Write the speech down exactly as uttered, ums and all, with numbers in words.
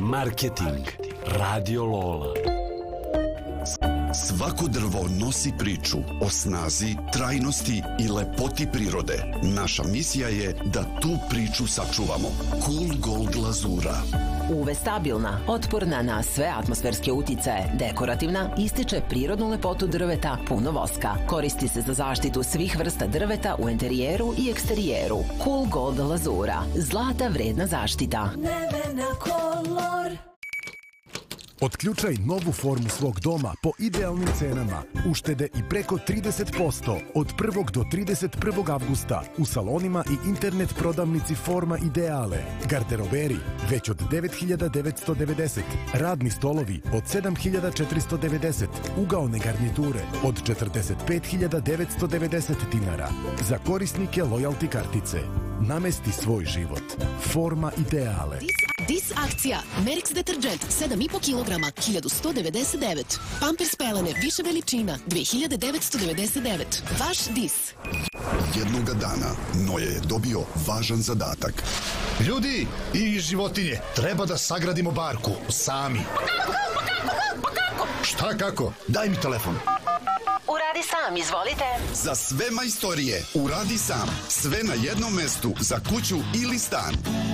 Marketing Radio Lola. Svako drvo nosi priču o snazi, trajnosti i lepoti prirode. Naša misija je da tu priču sačuvamo. Cool Gold glazura. U ve stabilna, otporna na sve atmosferske uticaje, dekorativna, ističe prirodnu lepotu drveta, puno voska. Koristi se za zaštitu svih vrsta drveta u interijeru i eksterijeru. Cool Gold glazura. Zlata vredna zaštita. Nevena kolor. Otključaj novu formu svog doma po idealnim cenama. Uštede i preko trideset posto od prvog do trideset prvog avgusta u salonima i internet prodavnici Forma Ideale. Garderoberi već od devet hiljada devetsto devedeset. Radni stolovi od sedam hiljada četiristo devedeset. Ugaone garniture od četrdeset pet hiljada devetsto devedeset dinara. Za korisnike lojalty kartice. Namesti svoj život. Forma Ideale. Dis akcija. Merix deterđent sedam i po kilograma, hiljadu sto devedeset devet. Pampers pelene više veličina, dve hiljade devetsto devedeset devet. Vaš Dis. Jednoga dana Noje je dobio važan zadatak. Ljudi i životinje, treba da sagradimo barku sami. Šta kako? Daj mi telefon. Uradi sam, izvolite. Za sve majstorije uradi sam. Sve na jednom mestu za kuću ili stan.